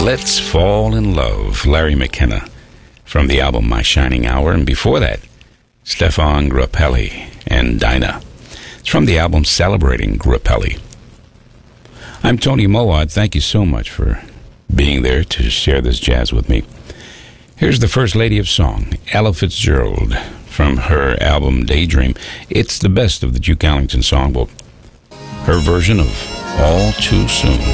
Let's Fall in Love, Larry McKenna, from the album My Shining Hour. And before that, Stefan Grappelli and Dinah. It's from the album Celebrating Grappelli. I'm Tony Mowat. Thank you so much for being there to share this jazz with me. Here's the First Lady of Song, Ella Fitzgerald, from her album Daydream. It's the best of the Duke Ellington songbook. Her version of All Too Soon.